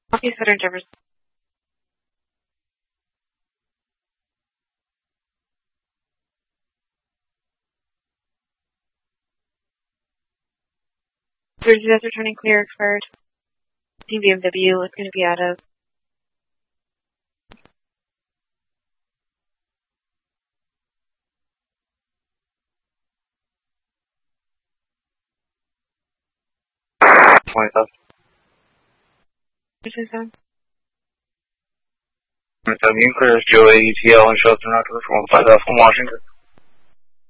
Okay, Southern Jefferson. Jersey Desert turning clear expired. Team BMW is going to be out of. Seven. You can clear Joe ATL and Shelton Rockford from 15 from Washington.